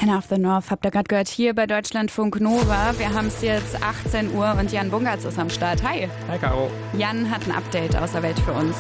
Hannah of the North, habt ihr gerade gehört, hier bei Deutschlandfunk Nova. Wir haben es jetzt 18 Uhr und Jan Bungartz ist am Start. Hi. Hi, Caro. Jan hat ein Update aus der Welt für uns.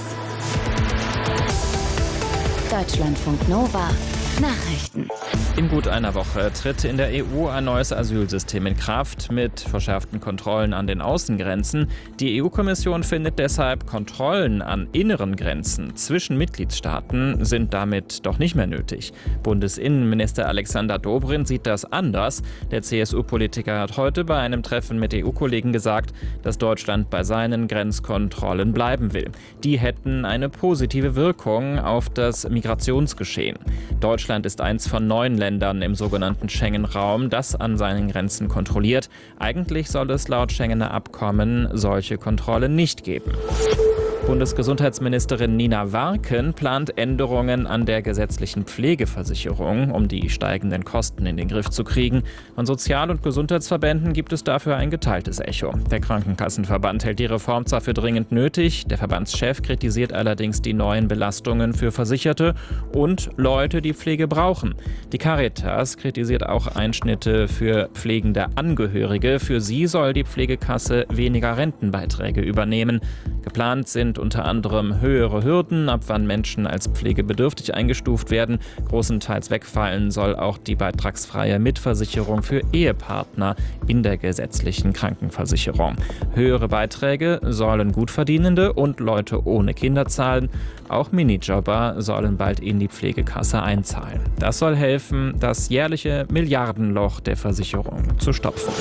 Deutschlandfunk Nova Nachrichten. In gut einer Woche tritt in der EU ein neues Asylsystem in Kraft mit verschärften Kontrollen an den Außengrenzen. Die EU-Kommission findet deshalb, Kontrollen an inneren Grenzen zwischen Mitgliedstaaten sind damit doch nicht mehr nötig. Bundesinnenminister Alexander Dobrindt sieht das anders. Der CSU-Politiker hat heute bei einem Treffen mit EU-Kollegen gesagt, dass Deutschland bei seinen Grenzkontrollen bleiben will. Die hätten eine positive Wirkung auf das Migrationsgeschehen. Deutschland ist eins von 9 Ländern im sogenannten Schengen-Raum, das an seinen Grenzen kontrolliert. Eigentlich soll es laut Schengener Abkommen solche Kontrollen nicht geben. Bundesgesundheitsministerin Nina Warken plant Änderungen an der gesetzlichen Pflegeversicherung, um die steigenden Kosten in den Griff zu kriegen. Von Sozial- und Gesundheitsverbänden gibt es dafür ein geteiltes Echo. Der Krankenkassenverband hält die Reform zwar für dringend nötig, der Verbandschef kritisiert allerdings die neuen Belastungen für Versicherte und Leute, die Pflege brauchen. Die Caritas kritisiert auch Einschnitte für pflegende Angehörige. Für sie soll die Pflegekasse weniger Rentenbeiträge übernehmen. Geplant sind unter anderem höhere Hürden, ab wann Menschen als pflegebedürftig eingestuft werden. Großenteils wegfallen soll auch die beitragsfreie Mitversicherung für Ehepartner in der gesetzlichen Krankenversicherung. Höhere Beiträge sollen Gutverdienende und Leute ohne Kinder zahlen. Auch Minijobber sollen bald in die Pflegekasse einzahlen. Das soll helfen, das jährliche Milliardenloch der Versicherung zu stopfen.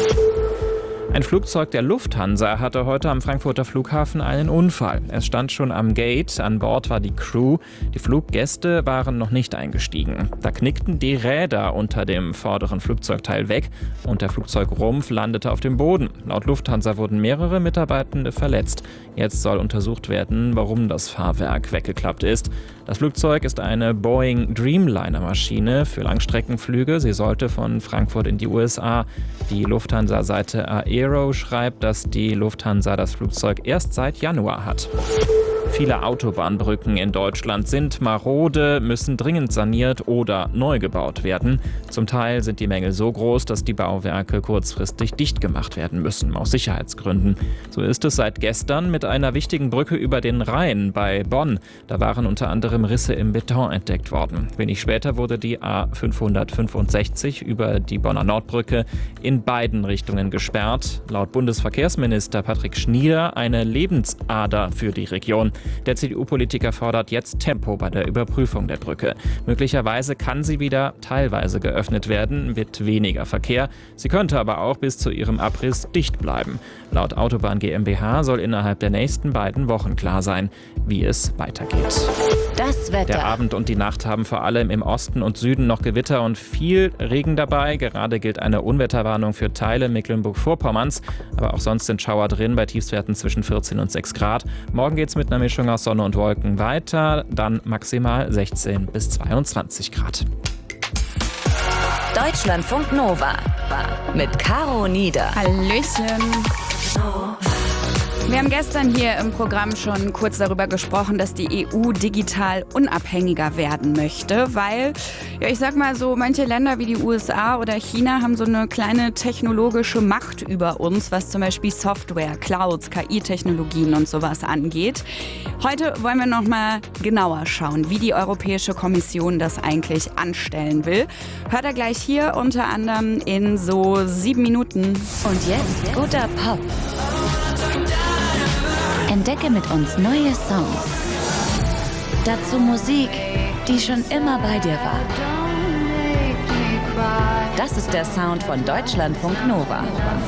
Ein Flugzeug der Lufthansa hatte heute am Frankfurter Flughafen einen Unfall. Es stand schon am Gate, an Bord war die Crew. Die Fluggäste waren noch nicht eingestiegen. Da knickten die Räder unter dem vorderen Flugzeugteil weg und der Flugzeugrumpf landete auf dem Boden. Laut Lufthansa wurden mehrere Mitarbeitende verletzt. Jetzt soll untersucht werden, warum das Fahrwerk weggeklappt ist. Das Flugzeug ist eine Boeing Dreamliner-Maschine für Langstreckenflüge. Sie sollte von Frankfurt in die USA. Die Lufthansa-Seite Aero schreibt, dass die Lufthansa das Flugzeug erst seit Januar hat. Viele Autobahnbrücken in Deutschland sind marode, müssen dringend saniert oder neu gebaut werden. Zum Teil sind die Mängel so groß, dass die Bauwerke kurzfristig dicht gemacht werden müssen, aus Sicherheitsgründen. So ist es seit gestern mit einer wichtigen Brücke über den Rhein bei Bonn. Da waren unter anderem Risse im Beton entdeckt worden. Wenig später wurde die A565 über die Bonner Nordbrücke in beiden Richtungen gesperrt. Laut Bundesverkehrsminister Patrick Schnieder eine Lebensader für die Region. Der CDU-Politiker fordert jetzt Tempo bei der Überprüfung der Brücke. Möglicherweise kann sie wieder teilweise geöffnet werden, mit weniger Verkehr. Sie könnte aber auch bis zu ihrem Abriss dicht bleiben. Laut Autobahn GmbH soll innerhalb der nächsten beiden Wochen klar sein, wie es weitergeht. Das Wetter. Der Abend und die Nacht haben vor allem im Osten und Süden noch Gewitter und viel Regen dabei. Gerade gilt eine Unwetterwarnung für Teile Mecklenburg-Vorpommerns. Aber auch sonst sind Schauer drin bei Tiefstwerten zwischen 14 und 6 Grad. Morgen geht es mit einer Mischung aus Sonne und Wolken weiter. Dann maximal 16 bis 22 Grad. Deutschlandfunk Nova mit Caro Nieder. Hallöchen. Wir haben gestern hier im Programm schon kurz darüber gesprochen, dass die EU digital unabhängiger werden möchte, weil, ja, ich sag mal so, manche Länder wie die USA oder China haben so eine kleine technologische Macht über uns, was zum Beispiel Software, Clouds, KI-Technologien und sowas angeht. Heute wollen wir nochmal genauer schauen, wie die Europäische Kommission das eigentlich anstellen will. Hört ihr gleich hier unter anderem in so 7 Minuten. Und jetzt guter Pop. Entdecke mit uns neue Songs. Dazu Musik, die schon immer bei dir war. Das ist der Sound von Deutschlandfunk Nova.